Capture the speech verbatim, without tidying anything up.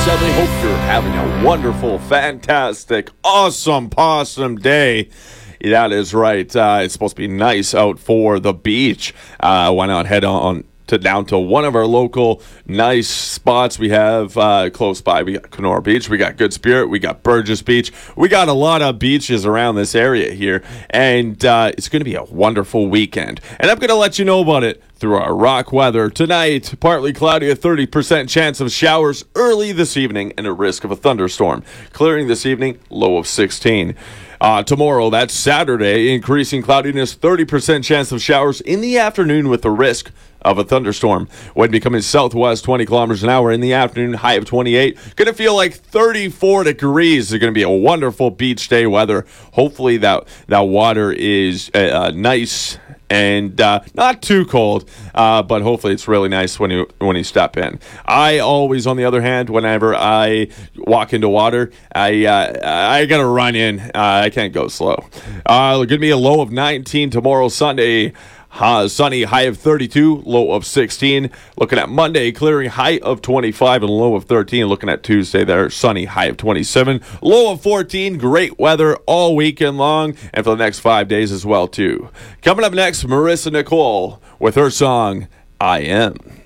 Sedley. Hope you're having a wonderful, fantastic, awesome, possum day. That is right. Uh, it's supposed to be nice out for the beach. Uh, why not head on to down to one of our local nice spots we have uh, close by. We got Kenora Beach, we got Good Spirit, we got Burgess Beach. We got a lot of beaches around this area here, and uh, it's going to be a wonderful weekend. And I'm going to let you know about it through our rock weather. Tonight, partly cloudy, a thirty percent chance of showers early this evening, and a risk of a thunderstorm. Clearing this evening, low of sixteen. Uh, tomorrow, that's Saturday, increasing cloudiness, thirty percent chance of showers in the afternoon with the risk of a thunderstorm. Wind becoming southwest, twenty kilometers an hour in the afternoon, high of twenty-eight. Going to feel like thirty-four degrees. It's going to be a wonderful beach day weather. Hopefully that, that water is uh, nice and uh, not too cold, uh, but hopefully it's really nice when you when you step in. I always, on the other hand, whenever I walk into water, I uh, I gotta run in. Uh, I can't go slow. Uh, going to be a low of nineteen tomorrow, Sunday. Uh, sunny, high of thirty-two, low of sixteen. Looking at Monday, clearing, high of twenty-five and low of thirteen. Looking at Tuesday there, sunny, high of twenty-seven, low of fourteen. Great weather all weekend long and for the next five days as well, too. Coming up next, Marissa Nicole with her song, I Am.